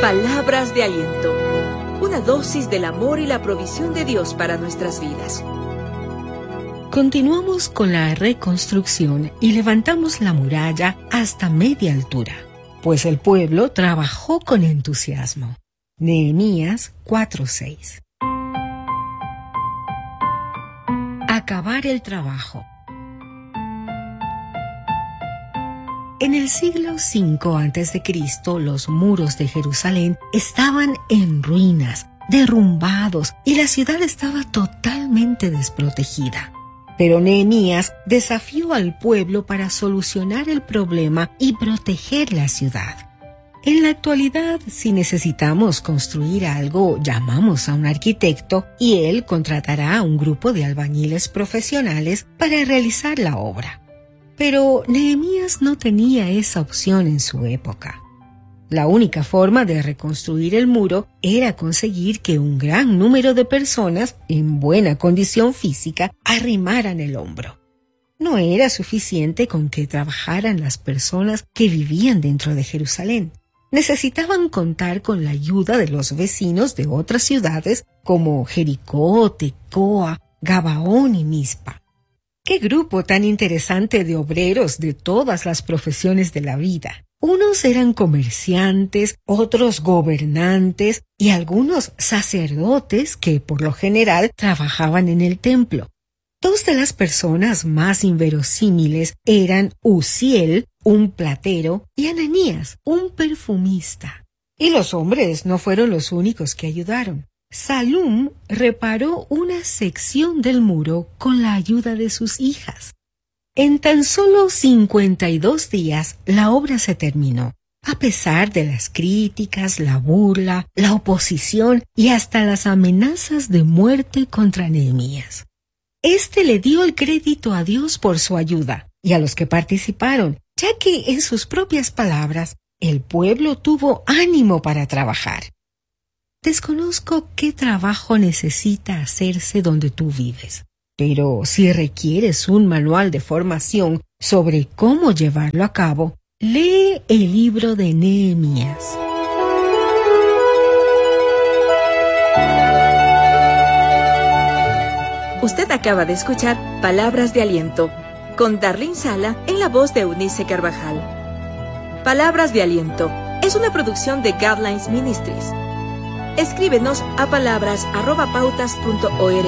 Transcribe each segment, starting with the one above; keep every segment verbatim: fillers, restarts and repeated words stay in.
Palabras de aliento. Una dosis del amor y la provisión de Dios para nuestras vidas. Continuamos con la reconstrucción y levantamos la muralla hasta media altura, pues el pueblo trabajó con entusiasmo. Nehemías cuatro seis. Acabar el trabajo. En el siglo cinco antes de Cristo, los muros de Jerusalén estaban en ruinas, derrumbados, y la ciudad estaba totalmente desprotegida. Pero Nehemías desafió al pueblo para solucionar el problema y proteger la ciudad. En la actualidad, si necesitamos construir algo, llamamos a un arquitecto y él contratará a un grupo de albañiles profesionales para realizar la obra. Pero Nehemías no tenía esa opción en su época. La única forma de reconstruir el muro era conseguir que un gran número de personas en buena condición física arrimaran el hombro. No era suficiente con que trabajaran las personas que vivían dentro de Jerusalén. Necesitaban contar con la ayuda de los vecinos de otras ciudades como Jericó, Tecoa, Gabaón y Mizpa. ¡Qué grupo tan interesante de obreros de todas las profesiones de la vida! Unos eran comerciantes, otros gobernantes y algunos sacerdotes que por lo general trabajaban en el templo. Dos de las personas más inverosímiles eran Uziel, un platero, y Ananías, un perfumista. Y los hombres no fueron los únicos que ayudaron. Salum reparó una sección del muro con la ayuda de sus hijas. En tan solo cincuenta y dos días la obra se terminó, a pesar de las críticas, la burla, la oposición y hasta las amenazas de muerte contra Nehemías. Este le dio el crédito a Dios por su ayuda y a los que participaron, ya que en sus propias palabras, el pueblo tuvo ánimo para trabajar. Desconozco qué trabajo necesita hacerse donde tú vives, pero si requieres un manual de formación sobre cómo llevarlo a cabo, lee el libro de Nehemías. Usted acaba de escuchar Palabras de Aliento, con Darlene Sala en la voz de Eunice Carvajal. Palabras de Aliento es una producción de Guidelines Ministries. Escríbenos a palabras arroba pautas punto org.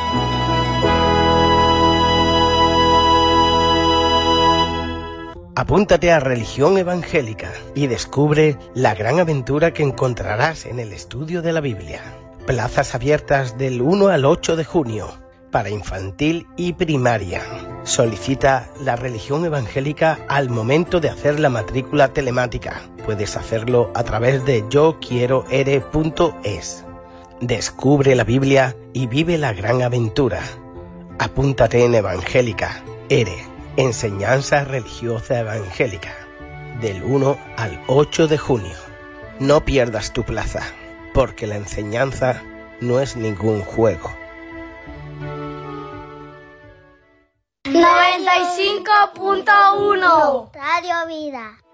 Apúntate a Religión Evangélica y descubre la gran aventura que encontrarás en el estudio de la Biblia. Plazas abiertas del uno al ocho de junio para infantil y primaria. Solicita la Religión Evangélica al momento de hacer la matrícula telemática. Puedes hacerlo a través de yo quiero ere punto es. Descubre la Biblia y vive la gran aventura. Apúntate en Evangélica, ERE, Enseñanza Religiosa Evangélica, del uno al ocho de junio. No pierdas tu plaza, porque la enseñanza no es ningún juego. noventa y cinco punto uno Radio Vida.